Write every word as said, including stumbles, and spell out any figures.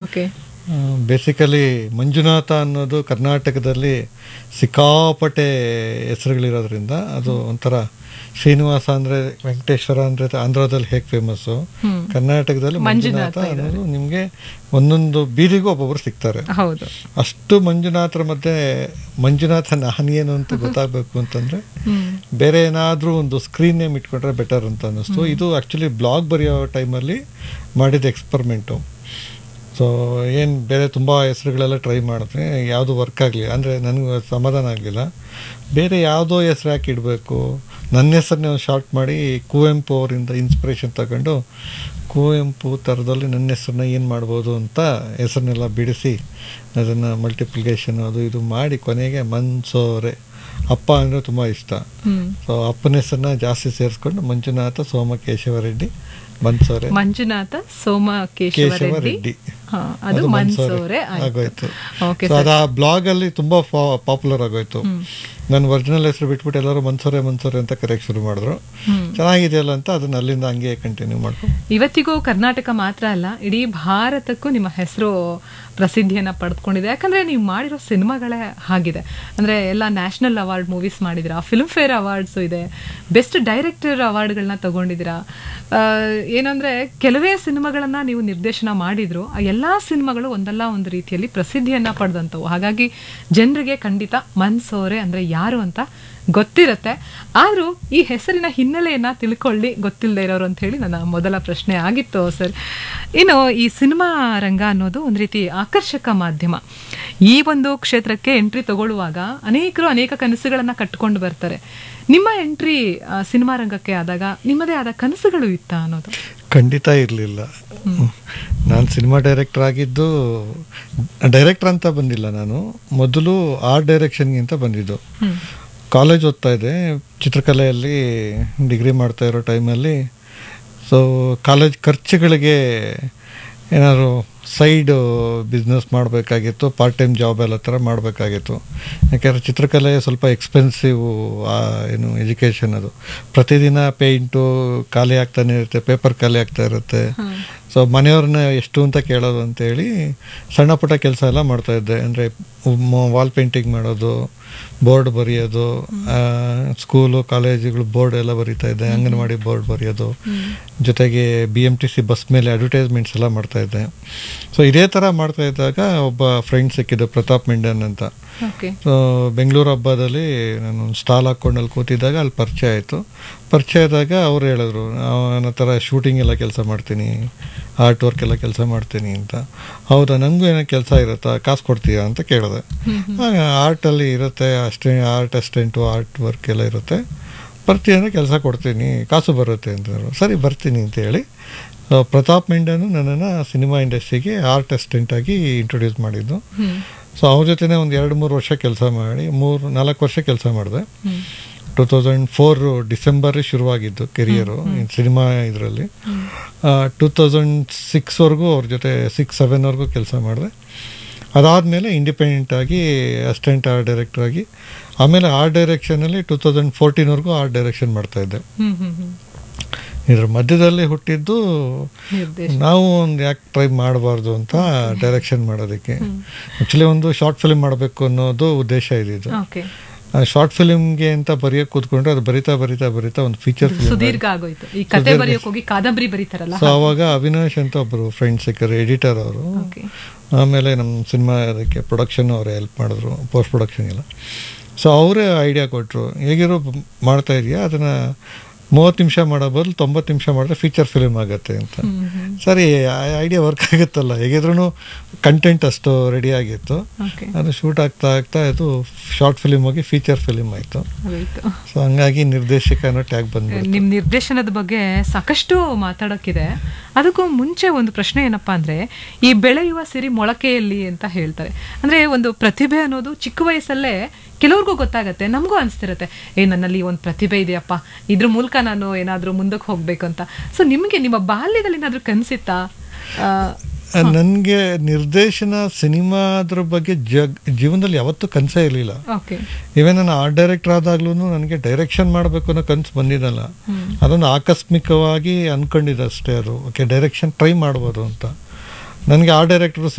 Okay. Basically Manjunatha ಅನ್ನೋದು ಕರ್ನಾಟಕದಲ್ಲಿ ಸಿಕ್ಕಾಪಟ್ಟೆ ಹೆಸರುಗಳಿರೋದ್ರಿಂದ ಅದು ಒಂಥರ ಶ್ರೀನಿವಾಸ ಅಂದರೆ ವೆಂಕಟೇಶ್ವರ ಅಂದರೆ ಆಂಧ್ರದಲ್ಲಿ ಹೇಗೆ ಫೇಮಸ್ಸು, ಕರ್ನಾಟಕದಲ್ಲಿ ಮಂಜುನಾಥ ಅನ್ನೋದು ನಿಮಗೆ ಒಂದೊಂದು ಬೀದಿಗೂ ಒಬ್ಬೊಬ್ರು ಸಿಗ್ತಾರೆ. ಹೌದು. ಅಷ್ಟು ಮಂಜುನಾಥರ ಮಧ್ಯೆ ಮಂಜುನಾಥ ನಾನೇನು ಅಂತ ಗೊತ್ತಾಗಬೇಕು ಅಂತಂದರೆ ಬೇರೆ ಏನಾದರೂ ಒಂದು ಸ್ಕ್ರೀನ್ ನೇಮ್ ಇಟ್ಕೊಂಡ್ರೆ ಬೆಟರ್ ಅಂತ ಅನ್ನಿಸ್ತು. ಇದು ಆ್ಯಕ್ಚುಲಿ ಬ್ಲಾಗ್ ಬರೆಯೋ ಟೈಮಲ್ಲಿ ಮಾಡಿದ ಎಕ್ಸ್ಪರಿಮೆಂಟು. ಸೊ ಏನು ಬೇರೆ ತುಂಬ ಹೆಸರುಗಳೆಲ್ಲ ಟ್ರೈ ಮಾಡಿದ್ರೆ ಯಾವುದು ವರ್ಕ್ ಆಗಲಿ ಅಂದರೆ ನನಗೆ ಸಮಾಧಾನ ಆಗಲಿಲ್ಲ. ಬೇರೆ ಯಾವುದೋ ಹೆಸ್ರು ಯಾಕೆ ಇಡಬೇಕು, ನನ್ನ ಹೆಸರನ್ನೇ ಶಾರ್ಟ್ ಮಾಡಿ ಕುವೆಂಪು ಅವರಿಂದ ಇನ್ಸ್ಪಿರೇಷನ್ ತಗೊಂಡು ಕುವೆಂಪು ಥರದಲ್ಲಿ ನನ್ನ ಹೆಸರನ್ನ ಏನು ಮಾಡ್ಬೋದು ಅಂತ ಹೆಸರನ್ನೆಲ್ಲ ಬಿಡಿಸಿ ಅದನ್ನು ಮಲ್ಟಿಪ್ಲಿಕೇಶನ್ ಅದು ಇದು ಮಾಡಿ ಕೊನೆಗೆ ಮನ್ಸೋರೆ. ಅಪ್ಪ ಅಂದರೆ ತುಂಬ ಇಷ್ಟ. ಸೊ ಅಪ್ಪನ ಹೆಸರನ್ನ ಜಾಸ್ತಿ ಸೇರಿಸ್ಕೊಂಡು ಮಂಜುನಾಥ ಸೋಮಕೇಶವ ರೆಡ್ಡಿ ಮನ್ಸೋರೆ. ಮಂಜುನಾಥ ಸೋಮಕೇಶವ ರೆಡ್ಡಿ ಅದು ಮನ್ಸೋರೆ ಆಗೋಯ್ತು. ಅದು ಆ ಬ್ಲಾಗ್ ಅಲ್ಲಿ ತುಂಬಾ ಪಾಪ್ಯುಲರ್ ಆಗೋಯ್ತು. ನನ್ನ ಒರಿಜಿನಲ್ ಹೆಸರು ಬಿಟ್ಬಿಟ್ಟು ಎಲ್ಲರೂ ಮನ್ಸೋರೆ ಮನ್ಸೋರೆ ಅಂತ ಕರೆಯಕ್ಕೆ ಶುರು ಮಾಡಿದ್ರು. ಚೆನ್ನಾಗಿದೆಯಲ್ಲ ಅಂತ ಅದನ್ನ ಅಲ್ಲಿಂದ ಹಂಗೆ ಕಂಟಿನ್ಯೂ ಮಾಡ್ಕೊಂಡು ಇವತ್ತಿಗೂ ಕರ್ನಾಟಕ ಮಾತ್ರ ಅಲ್ಲ ಇಡೀ ಭಾರತಕ್ಕೂ ನಿಮ್ಮ ಹೆಸರು ಪ್ರಸಿದ್ಧಿಯನ್ನ ಪಡೆದುಕೊಂಡಿದೆ. ಯಾಕಂದ್ರೆ ನೀವು ಮಾಡಿರೋ ಸಿನಿಮಾಗಳೇ ಹಾಗಿದೆ. ಅಂದ್ರೆ ಎಲ್ಲ national award movies ಮಾಡಿದಿರಾ, film fair awards ಇದೆ, ಬೆಸ್ಟ್ ಡೈರೆಕ್ಟರ್ ಅವಾರ್ಡ್ಗಳನ್ನ ತಗೊಂಡಿದ್ದೀರಾ. ಏನಂದ್ರೆ ಕೆಲವೇ ಸಿನಿಮಾಗಳನ್ನ ನೀವು ನಿರ್ದೇಶನ ಮಾಡಿದ್ರು, ಆ ಎಲ್ಲಾ ಸಿನಿಮಾಗಳು ಒಂದಲ್ಲ ಒಂದು ರೀತಿಯಲ್ಲಿ ಪ್ರಸಿದ್ಧಿಯನ್ನ ಪಡೆದಂಥವು. ಹಾಗಾಗಿ ಜನರಿಗೆ ಖಂಡಿತ ಮನ್ಸೋರೆ ಅಂದ್ರೆ ಯಾರು ಅಂತ ಗೊತ್ತಿರತ್ತೆ. ಆದ್ರೂ ಈ ಹೆಸರಿನ ಹಿನ್ನೆಲೆಯನ್ನ ತಿಳ್ಕೊಳ್ಳಿ ಗೊತ್ತಿಲ್ಲದೆ ಇರೋರು ಅಂತ ಹೇಳಿ ನನ್ನ ಮೊದಲ ಪ್ರಶ್ನೆ ಆಗಿತ್ತು ಸರ್. ಇನ್ನು ಈ ಸಿನಿಮಾ ರಂಗ ಅನ್ನೋದು ಒಂದು ರೀತಿ ಆಕರ್ಷಕ ಮಾಧ್ಯಮ. ಈ ಒಂದು ಕ್ಷೇತ್ರಕ್ಕೆ ಎಂಟ್ರಿ ತಗೊಳ್ಳುವಾಗ ಅನೇಕರು ಅನೇಕ ಕನಸುಗಳನ್ನ ಕಟ್ಕೊಂಡು ಬರ್ತಾರೆ. ನಿಮ್ಮ ಎಂಟ್ರಿ ಸಿನಿಮಾ ರಂಗಕ್ಕೆ ಆದಾಗ ನಿಮ್ಮದೇ ಆದ ಕನಸುಗಳು ಇತ್ತ ಅನ್ನೋದು? ಖಂಡಿತ ಇರಲಿಲ್ಲ. ನಾನು ಸಿನಿಮಾ ಡೈರೆಕ್ಟರ್ ಆಗಿದ್ದು ಡೈರೆಕ್ಟರ್ ಅಂತ ಬಂದಿಲ್ಲ, ನಾನು ಮೊದಲು ಆರ್ಟ್ ಡೈರೆಕ್ಷನ್ಗಿಂತ ಬಂದಿದ್ದು. ಕಾಲೇಜ್ ಓದ್ತಾ ಇದ್ದೆ, ಚಿತ್ರಕಲೆಯಲ್ಲಿ ಡಿಗ್ರಿ ಮಾಡ್ತಾ ಇರೋ ಟೈಮಲ್ಲಿ. ಸೊ ಕಾಲೇಜ್ ಖರ್ಚುಗಳಿಗೆ ಏನಾದ್ರು ಸೈಡ್ ಬಿಸ್ನೆಸ್ ಮಾಡಬೇಕಾಗಿತ್ತು, ಪಾರ್ಟ್ ಟೈಮ್ ಜಾಬ್ ಎಲ್ಲ ಥರ ಮಾಡಬೇಕಾಗಿತ್ತು. ಯಾಕೆಂದರೆ ಚಿತ್ರಕಲೆ ಸ್ವಲ್ಪ ಎಕ್ಸ್ಪೆನ್ಸಿವ್ ಏನು ಎಜುಕೇಷನ್. ಅದು ಪ್ರತಿದಿನ ಪೇಂಟು ಖಾಲಿ ಆಗ್ತಾನೆ ಇರುತ್ತೆ, ಪೇಪರ್ ಖಾಲಿ ಆಗ್ತಾ ಇರುತ್ತೆ. ಸೊ ಮನೆಯವ್ರನ್ನ ಎಷ್ಟು ಅಂತ ಕೇಳೋದು ಅಂತೇಳಿ ಸಣ್ಣ ಪುಟ್ಟ ಕೆಲಸ ಎಲ್ಲ ಮಾಡ್ತಾಯಿದ್ದೆ. ಅಂದರೆ ವಾಲ್ ಪೇಂಟಿಂಗ್ ಮಾಡೋದು, ಬೋರ್ಡ್ ಬರೆಯೋದು, ಸ್ಕೂಲು ಕಾಲೇಜುಗಳು ಬೋರ್ಡ್ ಎಲ್ಲ ಬರೀತಾ ಇದ್ದೆ, ಅಂಗನವಾಡಿ ಬೋರ್ಡ್ ಬರೆಯೋದು, ಜೊತೆಗೆ B M T C bus ಮೇಲೆ ಅಡ್ವರ್ಟೈಸ್ಮೆಂಟ್ಸ್ ಎಲ್ಲ ಮಾಡ್ತಾಯಿದ್ದೆ. ಸೊ ಇದೇ ಥರ ಮಾಡ್ತಾ ಇದ್ದಾಗ ಒಬ್ಬ ಫ್ರೆಂಡ್ ಸಿಕ್ಕಿದ್ದು, ಪ್ರತಾಪ್ ಮೆಂಡನ್ ಅಂತ. ಸೊ ಬೆಂಗಳೂರು ಹಬ್ಬದಲ್ಲಿ ನಾನು ಒಂದು ಸ್ಟಾಲ್ ಹಾಕ್ಕೊಂಡು ಅಲ್ಲಿ ಕೂತಿದ್ದಾಗ ಅಲ್ಲಿ ಪರಿಚಯ ಆಯಿತು. ಪರಿಚಯ ಆದಾಗ ಅವ್ರು ಹೇಳಿದ್ರು, ನಾನು ಆ ಥರ ಶೂಟಿಂಗ್ ಎಲ್ಲ ಕೆಲಸ ಮಾಡ್ತೀನಿ, ಆರ್ಟ್ ವರ್ಕ್ ಎಲ್ಲ ಕೆಲಸ ಮಾಡ್ತೀನಿ ಅಂತ. ಹೌದಾ, ನನಗೂ ಏನೋ ಕೆಲಸ ಇರುತ್ತಾ, ಕಾಸು ಕೊಡ್ತೀಯಾ ಅಂತ ಕೇಳಿದೆ. ಆಗ ಆರ್ಟಲ್ಲಿ ಇರುತ್ತೆ ಅಷ್ಟೇ, ಆರ್ಟ್ ಅಸಿಸ್ಟೆಂಟು ಆರ್ಟ್ ವರ್ಕ್ ಎಲ್ಲ ಇರುತ್ತೆ, ಬರ್ತೀನಿ ಅಂದರೆ ಕೆಲಸ ಕೊಡ್ತೀನಿ, ಕಾಸು ಬರುತ್ತೆ ಅಂತಂದರು. ಸರಿ ಬರ್ತೀನಿ ಅಂತ ಹೇಳಿ ಪ್ರತಾಪ್ ಮೆಂಡನು ನನ್ನನ್ನು ಸಿನಿಮಾ ಇಂಡಸ್ಟ್ರಿಗೆ ಆರ್ಟ್ ಅಸಿಸ್ಟೆಂಟಾಗಿ ಇಂಟ್ರೊಡ್ಯೂಸ್ ಮಾಡಿದ್ದು. ಸೊ ಅವ್ರ ಜೊತೆನೇ ಒಂದು ಎರಡು ಮೂರು ವರ್ಷ ಕೆಲಸ ಮಾಡಿ ಮೂರು ನಾಲ್ಕು ವರ್ಷ ಕೆಲಸ ಮಾಡಿದೆ. ಟೂ ತೌಸಂಡ್ ಫೋರ್ ಡಿಸೆಂಬರ್ ಶುರುವಾಗಿದ್ದು ಕೆರಿಯರು ಸಿನಿಮಾ ಇದರಲ್ಲಿ. ಟೂ ತೌಸಂಡ್ ಸಿಕ್ಸ್ವರೆಗೂ ಅವ್ರ ಜೊತೆ ಸಿಕ್ಸ್ ಸೆವೆನ್ವರೆಗೂ ಕೆಲಸ ಮಾಡಿದೆ. ಅದಾದಮೇಲೆ ಇಂಡಿಪೆಂಡೆಂಟಾಗಿ ಅಸಿಸ್ಟೆಂಟ್ ಆರ್ಟ್ ಡೈರೆಕ್ಟರ್ ಆಗಿ, ಆಮೇಲೆ art ಡೈರೆಕ್ಷನಲ್ಲಿ two thousand ಫೋರ್ಟೀನ್ವರೆಗೂ art direction ಮಾಡ್ತಾಯಿದ್ದೆ. ಇದ್ರ ಮಧ್ಯದಲ್ಲಿ ಹುಟ್ಟಿದ್ದು ನಾವು ಒಂದು ಯಾಕೆ ಟ್ರೈ ಮಾಡಬಾರ್ದು ಅಂತ ಡೈರೆಕ್ಷನ್ ಮಾಡೋದಕ್ಕೆ. ಆ್ಯಕ್ಚುಲಿ ಒಂದು ಶಾರ್ಟ್ ಫಿಲ್ಮ್ ಮಾಡಬೇಕು ಅನ್ನೋದು ಉದ್ದೇಶ ಇದ್ದಿದ್ದು. ಶಾರ್ಟ್ ಫಿಲ್ಮ್ಗೆ ಅಂತ ಬರೆಯೋಕೆ ಕೂತ್ಕೊಂಡ್ರೆ ಅದು ಬರಿತಾ ಬರಿತಾ ಬರಿತಾ ಒಂದು ಫೀಚರ್ ಫಿಲ್ಮ್. ಸೊ ಅವಾಗ ಅವಿನಾಶ್ ಅಂತ ಒಬ್ಬರು ಫ್ರೆಂಡ್ ಸಿಕ್ಕರು, ಎಡಿಟರ್ ಅವರು. ಆಮೇಲೆ ನಮ್ಮ ಸಿನಿಮಾ ಅದಕ್ಕೆ ಪ್ರೊಡಕ್ಷನ್ ಅವರೇ ಹೆಲ್ಪ್ ಮಾಡಿದ್ರು, ಪೋಸ್ಟ್ ಪ್ರೊಡಕ್ಷನ್ ಎಲ್ಲ. ಸೊ ಅವರೇ ಐಡಿಯಾ ಕೊಟ್ಟರು, ಹೇಗಿರೋ ಮಾಡ್ತಾ ಇದೆಯಾ ಅದನ್ನು ಮೂವತ್ತು ನಿಮಿಷ ಮಾಡೋ ಬದಲು ತೊಂಬತ್ತು ನಿಮಿಷ ಮಾಡಿದ್ರೆ ಫೀಚರ್ ಫಿಲ್ಮ್ ಆಗುತ್ತೆ ಅಂತ. ಸರಿ, ಐಡಿಯಾ ವರ್ಕ್ ಆಗುತ್ತಲ್ಲ, ಹೇಗಿದ್ರೂ ಕಂಟೆಂಟ್ ಅಷ್ಟು ರೆಡಿ ಆಗಿತ್ತು. ಅದು ಶೂಟ್ ಆಗ್ತಾ ಆಗ್ತಾ ಇದು ಶಾರ್ಟ್ ಫಿಲ್ಮ್ ಹೋಗಿ ಫೀಚರ್ ಫಿಲ್ಮ್ ಆಯಿತು. ಸೊ ಹಂಗಾಗಿ ನಿರ್ದೇಶಕ ಅನ್ನೋ ಟ್ಯಾಗ್ ಬಂದ್ಬಿಟ್ಟು. ನಿಮ್ಮ ನಿರ್ದೇಶನದ ಬಗ್ಗೆ ಸಾಕಷ್ಟು ಮಾತಾಡೋಕ್ಕಿದೆ. ಅದಕ್ಕೂ ಮುಂಚೆ ಒಂದು ಪ್ರಶ್ನೆ ಏನಪ್ಪಾ ಅಂದರೆ, ಈ ಬೆಳೆಯುವ ಸಿರಿ ಮೊಳಕೆಯಲ್ಲಿ ಅಂತ ಹೇಳ್ತಾರೆ. ಅಂದರೆ ಒಂದು ಪ್ರತಿಭೆ ಅನ್ನೋದು ಚಿಕ್ಕ ವಯಸ್ಸಲ್ಲೇ ಕೆಲವ್ರಿಗೂ ಗೊತ್ತಾಗತ್ತೆ, ನಮಗೂ ಅನಿಸ್ತಿರತ್ತೆ, ಏ ನನ್ನಲ್ಲಿ ಒಂದು ಪ್ರತಿಭೆ ಇದೆಯಪ್ಪ, ಇದ್ರ ಮೂಲಕ ನಾನು ಏನಾದರೂ ಮುಂದಕ್ಕೆ ಹೋಗ್ಬೇಕು ಅಂತ. ಸೊ ನಿಮಗೆ ನಿಮ್ಮ ಬಾಲ್ಯದಲ್ಲಿ ಏನಾದರೂ ಕನಸಿತ್ತಾ? ನನಗೆ ನಿರ್ದೇಶನ ಸಿನಿಮಾದ್ರ ಬಗ್ಗೆ ಜಗ್ ಜೀವನದಲ್ಲಿ ಯಾವತ್ತೂ ಕನಸೇ ಇರಲಿಲ್ಲ. ಇವನ್ ನಾನು ಆರ್ಟ್ ಡೈರೆಕ್ಟರ್ ಆದಾಗ್ಲೂ ನನಗೆ ಡೈರೆಕ್ಷನ್ ಮಾಡಬೇಕು ಅನ್ನೋ ಕನಸು ಬಂದಿದ್ದಲ್ಲ. ಅದನ್ನು ಆಕಸ್ಮಿಕವಾಗಿ ಅಂದ್ಕೊಂಡಿದ್ದೆ ಅಷ್ಟೇ. ಅದು ಓಕೆ ಡೈರೆಕ್ಷನ್ ಟ್ರೈ ಮಾಡ್ಬೋದು ಅಂತ. ನನಗೆ ಆರ್ಟ್ ಡೈರೆಕ್ಟರ್